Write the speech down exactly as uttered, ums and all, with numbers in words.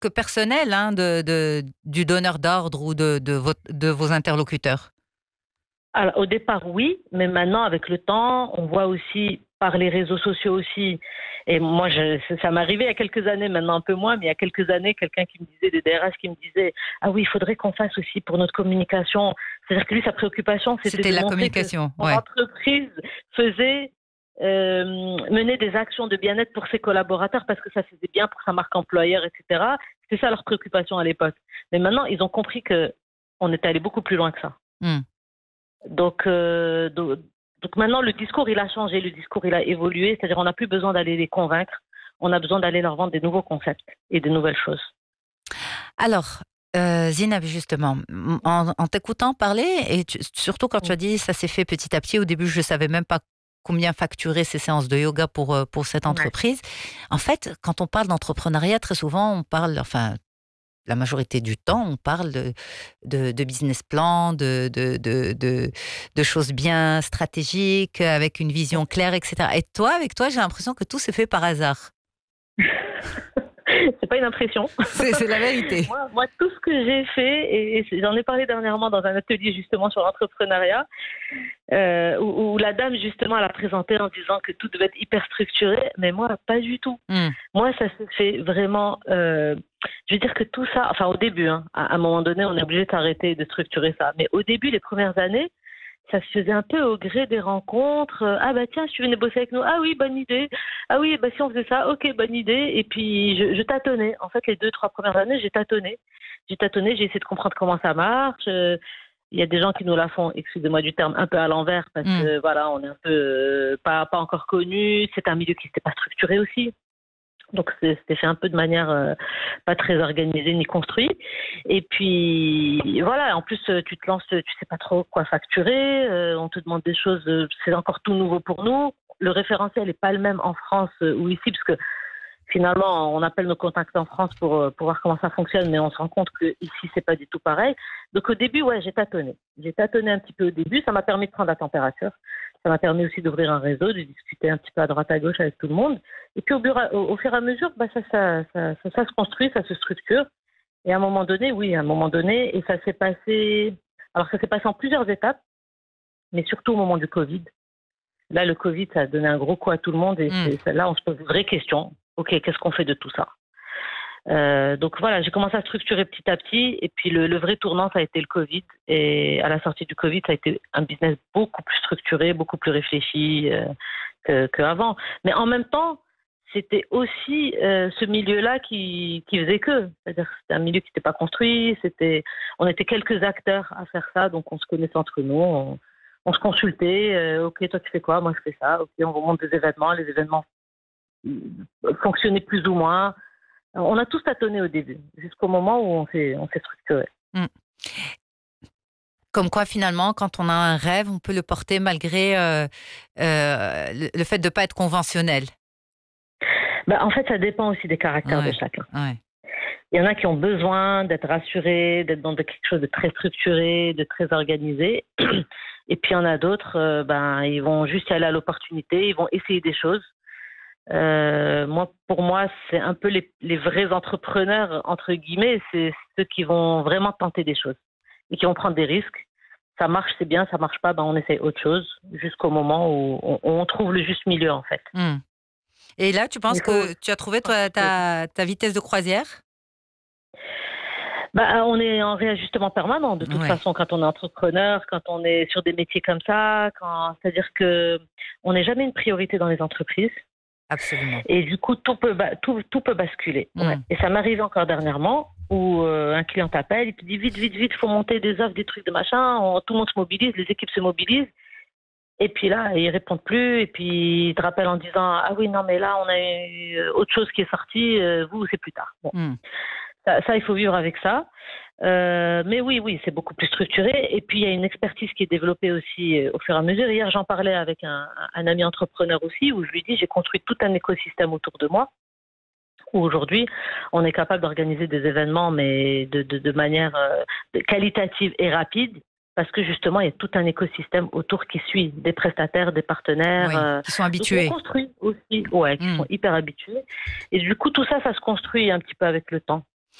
que personnel hein, de, de, du donneur d'ordre ou de, de, votre, de vos interlocuteurs? Alors, au départ, oui, mais maintenant, avec le temps, on voit aussi par les réseaux sociaux aussi. Et moi, je, ça m'arrivait il y a quelques années, maintenant un peu moins, mais il y a quelques années, quelqu'un qui me disait, des D R H qui me disait, ah oui, il faudrait qu'on fasse aussi pour notre communication. C'est-à-dire que lui, sa préoccupation, c'était C'était de la montrer que communication, son ouais. entreprise faisait euh, mener des actions de bien-être pour ses collaborateurs parce que ça faisait bien pour sa marque employeur, et cetera. C'était ça leur préoccupation à l'époque. Mais maintenant, ils ont compris que on était allé beaucoup plus loin que ça. Mm. Donc, euh, donc, donc maintenant, le discours, il a changé, le discours, il a évolué. C'est-à-dire, on n'a plus besoin d'aller les convaincre. On a besoin d'aller leur vendre des nouveaux concepts et de nouvelles choses. Alors, euh, Zinab, justement, en, en t'écoutant parler, et tu, surtout quand tu as dit ça s'est fait petit à petit, au début, je ne savais même pas combien facturer ces séances de yoga pour, pour cette Ouais. entreprise. En fait, quand on parle d'entrepreneuriat, très souvent, on parle, enfin, la majorité du temps, on parle de, de, de business plan, de, de, de, de, de choses bien stratégiques, avec une vision claire, et cetera. Et toi, avec toi, j'ai l'impression que tout s'est fait par hasard. C'est pas une impression. C'est, c'est la vérité. moi, moi, tout ce que j'ai fait, et, et j'en ai parlé dernièrement dans un atelier justement sur l'entrepreneuriat, euh, où, où la dame justement elle a présenté en disant que tout devait être hyper structuré, mais moi, pas du tout. Mm. Moi, ça s'est fait vraiment. Euh, je veux dire que tout ça, enfin au début, hein, à un moment donné, on est obligé d'arrêter de structurer ça. Mais au début, les premières années, ça se faisait un peu au gré des rencontres. Ah bah tiens, si tu venais bosser avec nous, ah oui, bonne idée. Ah oui, bah si on faisait ça, ok, bonne idée. Et puis je, je tâtonnais. En fait, les deux, trois premières années, j'ai tâtonné. J'ai tâtonné, j'ai essayé de comprendre comment ça marche. Euh, Il y a des gens qui nous la font, excusez-moi du terme, un peu à l'envers parce Mm. que voilà, on est un peu euh, pas, pas encore connus. C'est un milieu qui n'était pas structuré aussi. Donc c'était fait un peu de manière euh, pas très organisée ni construite. Et puis voilà, en plus tu te lances, tu sais pas trop quoi facturer, euh, on te demande des choses, euh, c'est encore tout nouveau pour nous. Le référentiel n'est pas le même en France euh, ou ici, parce que finalement on appelle nos contacts en France pour, euh, pour voir comment ça fonctionne, mais on se rend compte que ici c'est pas du tout pareil. Donc au début, ouais, j'ai tâtonné. J'ai tâtonné un petit peu au début, ça m'a permis de prendre la température. Ça m'a permis aussi d'ouvrir un réseau, de discuter un petit peu à droite à gauche avec tout le monde. Et puis au, bureau, au, au fur et à mesure, bah, ça, ça, ça, ça, ça se construit, ça se structure. Et à un moment donné, oui, à un moment donné, et ça s'est passé. Alors ça s'est passé en plusieurs étapes, mais surtout au moment du Covid. Là, le Covid, ça a donné un gros coup à tout le monde. Et Mm. c'est, là, on se pose de vraies questions. OK, qu'est-ce qu'on fait de tout ça? Euh, donc voilà, j'ai commencé à structurer petit à petit, et puis le, le vrai tournant, ça a été le Covid. Et à la sortie du Covid, ça a été un business beaucoup plus structuré, beaucoup plus réfléchi euh, que, qu'avant. Mais en même temps, c'était aussi euh, ce milieu-là qui, qui faisait que. C'est-à-dire que c'était un milieu qui n'était pas construit, c'était, on était quelques acteurs à faire ça, donc on se connaissait entre nous, on, on se consultait. Euh, ok, toi tu fais quoi? Moi je fais ça. Ok, on remonte des événements, les événements euh, fonctionnaient plus ou moins. On a tous tâtonné au début, jusqu'au moment où on s'est, on s'est structuré. Mm. Comme quoi, finalement, quand on a un rêve, on peut le porter malgré euh, euh, le, le fait de ne pas être conventionnel. Ben, en fait, ça dépend aussi des caractères de Ouais, chacun. ouais. Il y en a qui ont besoin d'être rassurés, d'être dans quelque chose de très structuré, de très organisé. Et puis il y en a d'autres, euh, ben, ils vont juste y aller à l'opportunité, ils vont essayer des choses. Euh, moi, pour moi, c'est un peu les, les vrais entrepreneurs, entre guillemets, c'est ceux qui vont vraiment tenter des choses et qui vont prendre des risques. Ça marche, c'est bien, ça marche pas, ben on essaye autre chose jusqu'au moment où on, on trouve le juste milieu, en fait. Mm. Et là, tu penses Il faut que tu as trouvé toi, ta, ta vitesse de croisière? Bah, on est en réajustement permanent, de toute Ouais, façon, quand on est entrepreneur, quand on est sur des métiers comme ça, quand... c'est-à-dire que on n'est jamais une priorité dans les entreprises. absolument. Et du coup, tout peut, ba- tout, tout peut basculer. Ouais. Mm. Et ça m'arrive encore dernièrement où euh, un client t'appelle, il te dit vite, vite, vite, faut monter des offres, des trucs, de machin. On- tout le monde se mobilise, les équipes se mobilisent. Et puis là, ils répondent plus. Et puis ils te rappellent en disant ah oui, non, mais là, on a eu euh, autre chose qui est sortie. euh, vous, c'est plus tard. Bon, Mm. ça, ça, il faut vivre avec ça. Euh, mais oui, oui, c'est beaucoup plus structuré. Et puis, il y a une expertise qui est développée aussi euh, au fur et à mesure. Hier, j'en parlais avec un, un ami entrepreneur aussi, où je lui dis, j'ai construit tout un écosystème autour de moi, où aujourd'hui, on est capable d'organiser des événements, mais de, de, de manière euh, qualitative et rapide, parce que justement, il y a tout un écosystème autour qui suit, des prestataires, des partenaires. Oui, Euh, qui sont donc, on habitués. construit aussi, ouais, qui Mm. sont hyper habitués. Et du coup, tout ça, ça se construit un petit peu avec le temps.